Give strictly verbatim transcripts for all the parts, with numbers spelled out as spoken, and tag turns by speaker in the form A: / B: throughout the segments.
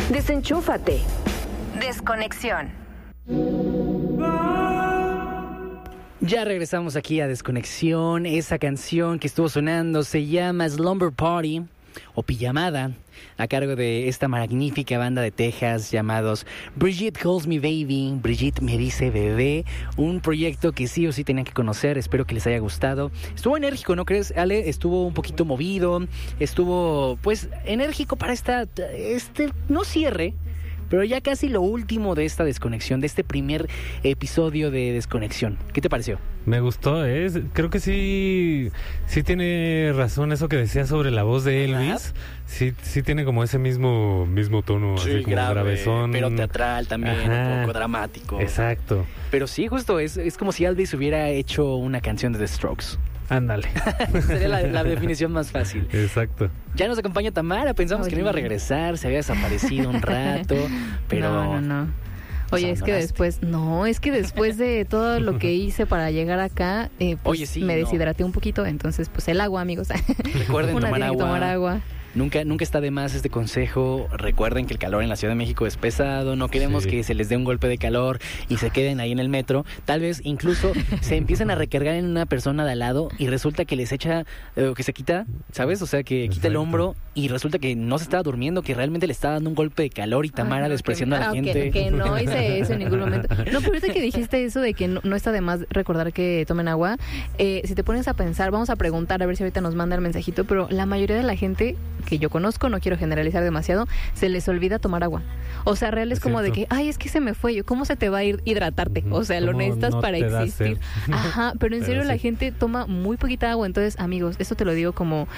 A: Desenchúfate. Desconexión.
B: Ya regresamos aquí a Desconexión. Esa canción que estuvo sonando se llama Slumber Party o Pijamada, a cargo de esta magnífica banda de Texas llamados Brigitte Calls Me Baby, Brigitte me dice bebé, un proyecto que sí o sí tenían que conocer, espero que les haya gustado. Estuvo enérgico, ¿no crees, Ale? Estuvo un poquito movido, estuvo pues enérgico para esta, este, no cierre, pero ya casi lo último de esta desconexión, de este primer episodio de Desconexión. ¿Qué te pareció?
C: Me gustó, ¿eh? Creo que sí, sí tiene razón eso que decía sobre la voz de Elvis. Sí, sí tiene como ese mismo, mismo tono,
B: sí,
C: así como
B: grave,
C: gravezón.
B: Pero teatral también, ajá, un poco dramático.
C: Exacto.
B: Pero sí, justo, es, es como si Elvis hubiera hecho una canción de The Strokes.
C: Ándale.
B: Sería la, la definición más fácil.
C: Exacto.
B: Ya nos acompaña Tamara, pensamos Oye. que no iba a regresar, se había desaparecido un rato, pero...
D: No, no, no. Oye, es que después, no, es que después de todo lo que hice para llegar acá, eh, pues
B: Oye, sí,
D: me deshidraté
B: no.
D: un poquito, entonces pues el agua, amigos.
B: Recuerden
D: Una
B: tomar
D: tiene
B: agua.
D: que tomar agua.
B: Nunca, nunca está de más este consejo. Recuerden que el calor en la Ciudad de México es pesado. No queremos sí. que se les dé un golpe de calor y se queden ahí en el metro. Tal vez incluso se empiecen a recargar en una persona de al lado y resulta que les echa, eh, que se quita, ¿sabes? O sea, que Exacto. quita el hombro y resulta que no se estaba durmiendo, que realmente le estaba dando un golpe de calor y Tamara ah, no, despreciando
D: que,
B: a la
D: ah,
B: gente.
D: Que, que no hice eso en ningún momento. No, pero ahorita que dijiste eso de que no, no está de más recordar que tomen agua, eh, si te pones a pensar, vamos a preguntar a ver si ahorita nos manda el mensajito, pero la mayoría de la gente que yo conozco, no quiero generalizar demasiado, se les olvida tomar agua. O sea, real es, es como cierto. de que, ay, es que se me fue. Yo, ¿cómo se te va a ir hidratarte? O sea, lo necesitas no para existir. Ajá, pero en pero serio sí. la gente toma muy poquita agua. Entonces, amigos, esto te lo digo como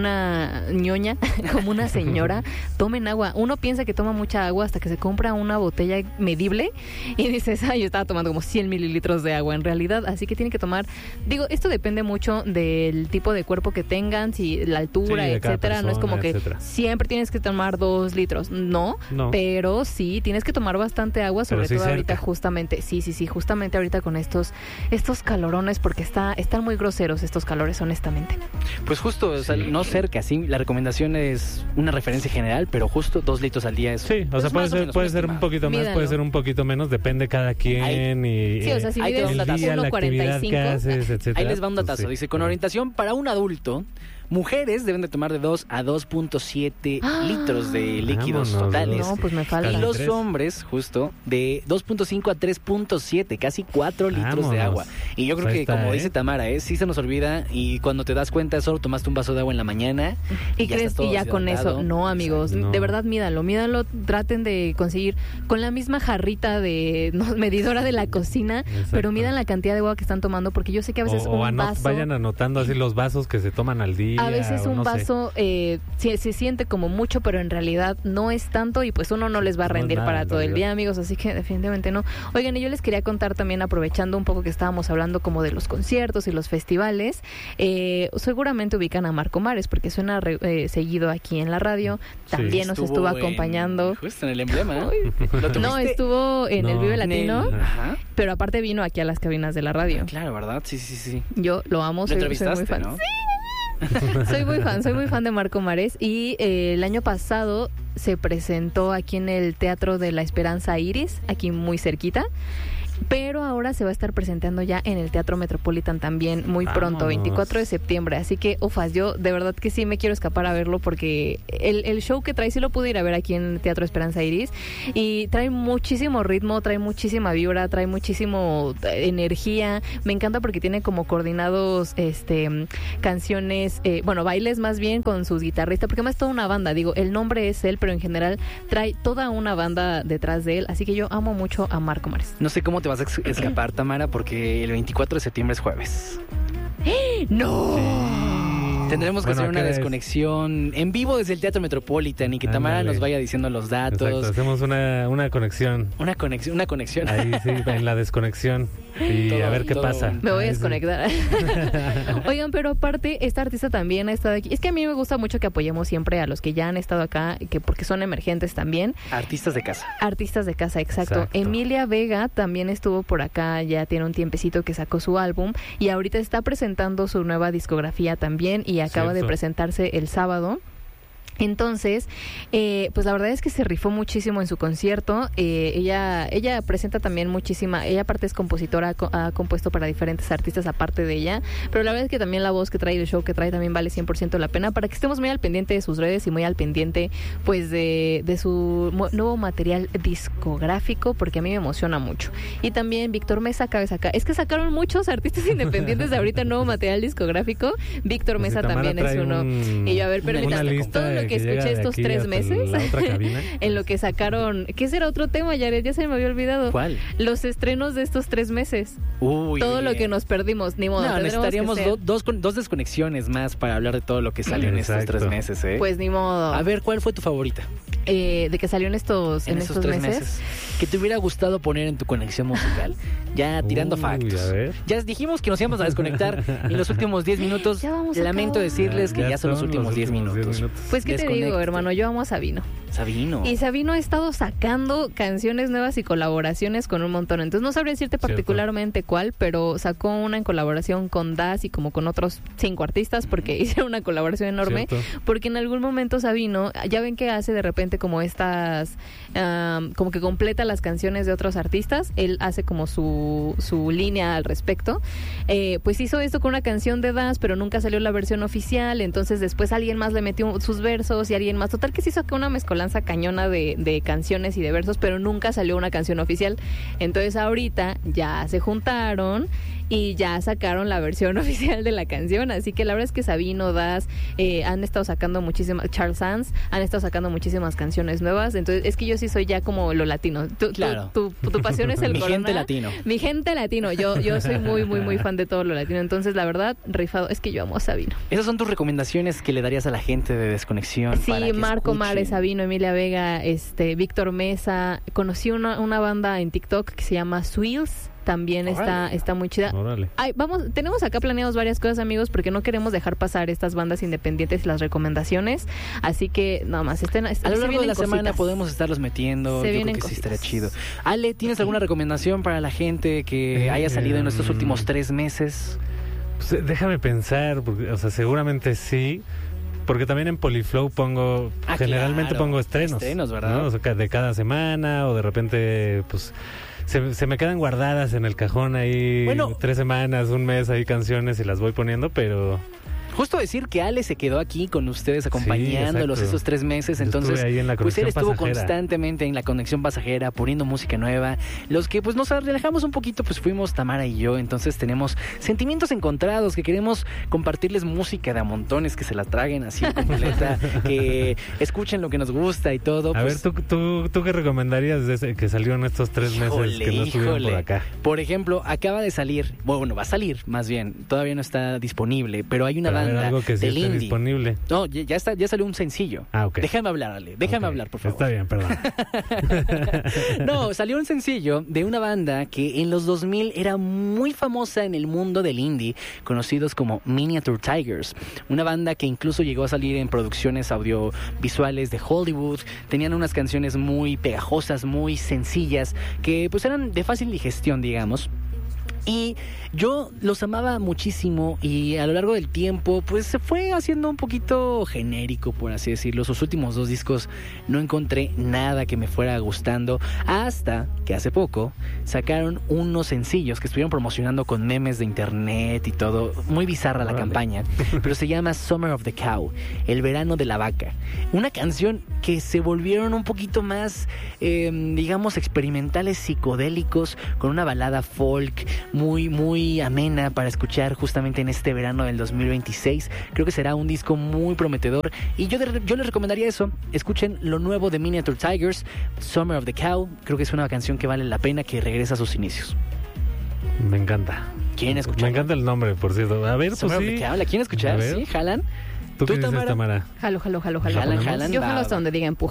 D: una ñoña, como una señora. Tomen agua. Uno piensa que toma mucha agua hasta que se compra una botella medible y dices, ay, yo estaba tomando como cien mililitros de agua en realidad. Así que tienen que tomar, digo, esto depende mucho del tipo de cuerpo que tengan, si la altura, sí, etcétera. Persona, no es como que etcétera. siempre tienes que tomar dos litros. No, no, pero sí, tienes que tomar bastante agua, sobre sí todo cerca. ahorita justamente, sí, sí, sí, justamente ahorita con estos estos calorones, porque está están muy groseros estos calores, honestamente.
B: Pues justo, o sea, sí. no cerca, sí, la recomendación es una referencia general, pero justo dos litros al día es...
C: Sí, o sea, puede ser, puede ser un poquito más, Mídalo. puede ser un poquito menos, depende cada quien. Ahí, y
D: sí, o sea, si mides uno cuarenta y cinco,
B: ahí les va un datazo, pues sí. dice, con orientación para un adulto, mujeres deben de tomar de dos a dos punto siete ¡Ah! litros de líquidos Vámonos, totales.
D: No, pues me falta.
B: Y los hombres, justo, de dos punto cinco a tres punto siete, casi cuatro litros Vámonos. de agua. Y yo creo pues que, está, como ¿eh? dice Tamara, ¿eh? sí se nos olvida y cuando te das cuenta solo tomaste un vaso de agua en la mañana.
D: ¿Y,
B: y
D: crees que ya con eso? No, amigos, no. de verdad mídanlo, mídanlo, traten de conseguir con la misma jarrita de no, medidora de la cocina, Exacto. pero midan la cantidad de agua que están tomando, porque yo sé que a veces
C: o,
D: un
C: o anot-
D: vaso...
C: vayan anotando así los vasos que se toman al día.
D: A veces un
C: no
D: vaso eh, se, se siente como mucho, pero en realidad no es tanto y pues uno no les va a rendir no, nada, para todo el día, amigos, así que definitivamente no. Oigan, y yo les quería contar también, aprovechando un poco que estábamos hablando como de los conciertos y los festivales, eh, seguramente ubican a Marco Mares porque suena re, eh, seguido aquí en la radio, también sí, nos estuvo acompañando.
B: En, justo en el emblema.
D: No, estuvo en no, el Vive Latino,
B: el,
D: pero aparte vino aquí a las cabinas de la radio.
B: Ah, claro, ¿verdad? Sí, sí, sí.
D: Yo lo amo,
B: ¿Lo
D: soy,
B: entrevistaste,
D: soy muy fan.
B: ¿no?
D: Sí. soy muy fan, soy muy fan de Marco Mares y eh, el año pasado se presentó aquí en el Teatro de la Esperanza Iris, aquí muy cerquita. Pero ahora se va a estar presentando ya en el Teatro Metropolitan también muy Vámonos. pronto, veinticuatro de septiembre. Así que, ufas, yo de verdad que sí me quiero escapar a verlo porque el, el show que trae sí lo pude ir a ver aquí en el Teatro Esperanza Iris. Y trae muchísimo ritmo, trae muchísima vibra, trae muchísimo energía. Me encanta porque tiene como coordinados este canciones, eh, bueno, bailes más bien con sus guitarristas, porque además es toda una banda. Digo, el nombre es él, pero en general trae toda una banda detrás de él. Así que yo amo mucho a Marco Mares.
B: No sé cómo te vas a escapar, Tamara, porque el veinticuatro de septiembre es jueves.
D: ¡No!
B: Sí. Tendremos que
C: bueno,
B: hacer una desconexión en vivo desde el Teatro Metropolitan y que Tamara Ándale. nos vaya diciendo los datos.
C: Exacto, hacemos una, una conexión.
B: Una conexión, una conexión.
C: Ahí sí, en la desconexión. Y todo, a ver qué todo. pasa.
D: Me voy a desconectar. Oigan, pero aparte, esta artista también ha estado aquí. Es que a mí me gusta mucho que apoyemos siempre a los que ya han estado acá, que porque son emergentes también.
B: Artistas de casa.
D: Artistas de casa, exacto. exacto. Emilia Vega también estuvo por acá, ya tiene un tiempecito que sacó su álbum y ahorita está presentando su nueva discografía también y acaba Cierto. de presentarse el sábado Entonces, eh, pues la verdad es que se rifó muchísimo en su concierto. Eh, ella ella presenta también muchísima, ella aparte es compositora, co- ha compuesto para diferentes artistas aparte de ella, pero la verdad es que también la voz que trae, el show que trae también vale cien por ciento la pena, para que estemos muy al pendiente de sus redes y muy al pendiente pues de, de su mo- nuevo material discográfico, porque a mí me emociona mucho. Y también Víctor Mesa acaba de sacar, es que sacaron muchos artistas independientes ahorita nuevo material discográfico. Víctor
C: Pues si
D: Mesa
C: Tamara
D: también es
C: trae
D: uno.
C: un-
D: Y yo, a ver,
C: una
D: permítame,
C: lista
D: todo lo que
C: que llega
D: escuché
C: de
D: estos
C: aquí
D: tres
C: hasta
D: meses,
C: la otra cabina.
D: en lo que sacaron, ¿qué será otro tema, Yaret? Ya se me había olvidado.
B: ¿Cuál?
D: Los estrenos de estos tres meses.
B: Uy,
D: Todo lo
B: bien.
D: que nos perdimos, ni modo.
B: No,
D: tendremos
B: necesitaríamos
D: que ser.
B: do- dos, con- dos desconexiones más para hablar de todo lo que salió en estos
C: Exacto.
B: tres meses, ¿eh?
D: Pues ni modo.
B: A ver, ¿cuál fue tu favorita
D: Eh, de que salió en estos,
B: en,
D: en
B: esos
D: estos
B: tres
D: meses.
B: meses? Que te hubiera gustado poner en tu conexión musical. Ya tirando
C: Uy,
B: factos.
C: a ver.
B: Ya dijimos que nos íbamos a desconectar en los últimos diez minutos.
D: Ya vamos a
B: Lamento
D: acabar.
B: decirles que ya, son los últimos diez minutos.
D: Pues, ¿qué te digo,
B: Desconéctate.
D: hermano? Yo amo a Sabino.
B: Sabino.
D: Y Sabino ha estado sacando canciones nuevas y colaboraciones con un montón. Entonces no sabría decirte
C: Cierto.
D: particularmente cuál, pero sacó una en colaboración con Das y como con otros cinco artistas, porque hicieron una colaboración enorme.
C: Cierto.
D: Porque en algún momento Sabino, ya ven que hace de repente como estas, um, como que completa las canciones de otros artistas. Él hace como su, su línea al respecto. Eh, pues hizo esto con una canción de Das, pero nunca salió la versión oficial. Entonces después alguien más le metió sus versos y alguien más. Total que se hizo acá una mezcolanza cañona de, de canciones y de versos, pero nunca salió una canción oficial. Entonces ahorita ya se juntaron y ya sacaron la versión oficial de la canción. Así que la verdad es que Sabino, Das, eh, han estado sacando muchísimas, Charles Sanz, han estado sacando muchísimas canciones nuevas. Entonces es que yo sí soy ya como lo latino. Tu, tu-
B: Claro.
D: tu, tu, tu pasión es el
B: Mi
D: corona.
B: gente latino.
D: Mi gente latino. Yo, yo soy muy, muy, muy fan de todo lo latino. Entonces, la verdad, rifado. Es que yo amo a Sabino.
B: Esas son tus recomendaciones que le darías a la gente de Desconexión.
D: Sí,
B: para que
D: Marco
B: escuchen.
D: Mares, Sabino, Emilia Vega, este, Víctor Mesa. Conocí una, una banda en TikTok que se llama Swills. También está,
B: Órale.
D: está muy chida.
C: Órale.
D: Ay, vamos, tenemos acá planeados varias cosas, amigos, porque no queremos dejar pasar estas bandas independientes y las recomendaciones. Así que nada más, estén,
B: A lo
D: se
B: largo de
D: vienen
B: la semana
D: cositas.
B: podemos estarlos metiendo.
D: Se
B: Yo creo
D: vienen
B: que sí estaría
D: cositas.
B: chido. Ale, ¿tienes alguna recomendación para la gente que
C: Eh,
B: haya salido en estos
C: mm.
B: últimos tres meses?
C: Pues, eh, déjame pensar, porque, o sea, seguramente sí. Porque también en Poliflow pongo,
B: Ah,
C: generalmente
B: claro.
C: pongo estrenos.
B: Estrenos, ¿verdad?
C: ¿no? O sea, ca- de cada semana o de repente, pues, se, se me quedan guardadas en el cajón ahí
B: Bueno.
C: tres semanas, un mes, ahí canciones y las voy poniendo, pero...
B: Justo decir que Ale se quedó aquí con ustedes acompañándolos
C: exacto.
B: esos tres meses,
C: Yo
B: entonces
C: estuve ahí en la
B: pues él
C: conexión
B: estuvo
C: pasajera.
B: constantemente en la conexión pasajera poniendo música nueva. Los que pues nos relajamos un poquito pues fuimos Tamara y yo, entonces tenemos sentimientos encontrados que queremos compartirles música de a montones, que se la traguen así completa, que escuchen lo que nos gusta y todo.
C: A
B: pues,
C: ver, ¿tú, tú, ¿tú qué recomendarías de ese que salió en estos tres meses
B: Híjole,
C: que no estuvieron por
B: híjole.
C: acá?
B: Por ejemplo, acaba de salir, bueno, va a salir más bien, todavía no está disponible, pero hay una
C: Pero a ver,
B: banda
C: algo que sí
B: del
C: esté
B: indie.
C: disponible.
B: No, ya ya está, ya salió un sencillo.
C: Ah, ok.
B: Déjame hablar, Ale, déjame
C: Ok,
B: hablar, por favor.
C: Está bien, perdón.
B: No, salió un sencillo de una banda que en los dos mil era muy famosa en el mundo del indie, conocidos como Miniature Tigers. Una banda que incluso llegó a salir en producciones audiovisuales de Hollywood. Tenían unas canciones muy pegajosas, muy sencillas, que pues eran de fácil digestión, digamos. Y yo los amaba muchísimo y a lo largo del tiempo pues se fue haciendo un poquito genérico, por así decirlo. Sus últimos dos discos no encontré nada que me fuera gustando, hasta que hace poco sacaron unos sencillos que estuvieron promocionando con memes de internet y todo. Muy bizarra la
C: Órale.
B: campaña, pero se llama Summer of the Cow, el verano de la vaca. Una canción que se volvieron un poquito más, eh, digamos, experimentales, psicodélicos, con una balada folk muy, muy amena para escuchar justamente en este verano del dos mil veintiséis. Creo que será un disco muy prometedor y yo, de- yo les recomendaría eso. Escuchen lo nuevo de Miniature Tigers, Summer of the Cow. Creo que es una canción que vale la pena, que regresa a sus inicios.
C: Me encanta.
B: ¿Quieren escuchar?
C: Me encanta el nombre, por cierto. A ver, pues
B: Summer of
C: sí.
B: the Cow, ¿la quieren escuchar?
C: A ver.
B: ¿Sí? ¿Jalan?
C: ¿Tú qué
B: ¿Tú,
C: dices,
B: Tamara?
C: Tamara?
D: Jalo, jalo, jalo, jalo.
B: Jalan,
C: ponemos?
B: jalan.
D: Yo
B: va,
D: jalo hasta
B: va.
D: donde diga empuje.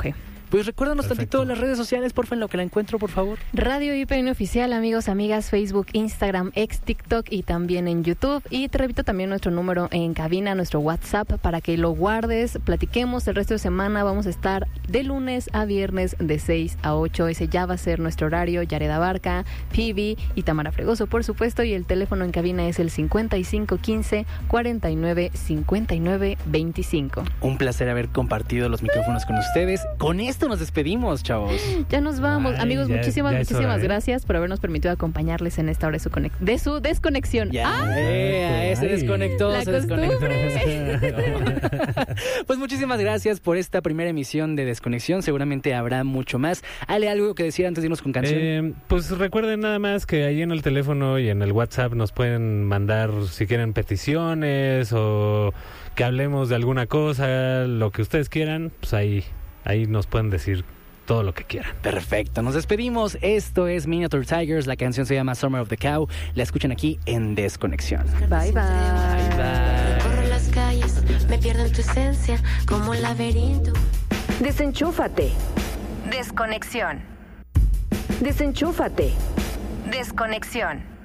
B: Pues recuérdanos
C: Perfecto.
B: tantito las redes sociales, porfa, en lo que la encuentro, por favor.
D: Radio I P N Oficial, amigos, amigas, Facebook, Instagram, ex TikTok y también en YouTube. Y te repito también nuestro número en cabina, nuestro WhatsApp, para que lo guardes, platiquemos el resto de semana. Vamos a estar de lunes a viernes de seis a ocho. Ese ya va a ser nuestro horario. Yareda Barca, Pibi y Tamara Fregoso, por supuesto. Y el teléfono en cabina es el cincuenta y cinco quince cuarenta y nueve cincuenta y nueve veinticinco.
B: Un placer haber compartido los micrófonos con ustedes. Con esto nos despedimos, chavos.
D: Ya nos vamos.
C: Ay,
D: Amigos,
C: ya-
D: muchísimas,
C: ya es
D: muchísimas
C: hora, ¿eh?
D: gracias por habernos permitido acompañarles en esta hora de su, conex- de su desconexión.
B: Ya,
D: ¡Ah!
B: eh, se
C: Ay.
B: desconectó,
D: La
B: se desconectó.
D: costumbre.
B: Pues muchísimas gracias por esta primera emisión de Desconexión. Seguramente habrá mucho más. Ale, algo que decir antes de irnos con canción.
C: Eh, pues recuerden nada más que ahí en el teléfono y en el WhatsApp nos pueden mandar si quieren peticiones o que hablemos de alguna cosa, lo que ustedes quieran, pues ahí, ahí nos pueden decir todo lo que quieran.
B: Perfecto, nos despedimos. Esto es Miniature Tigers. La canción se llama Summer of the Cow. La escuchan aquí en Desconexión.
D: Bye, bye.
B: Bye.
E: Corro las calles, me pierdo en tu esencia, como un laberinto.
A: Desenchúfate. Desconexión. Desenchúfate. Desconexión.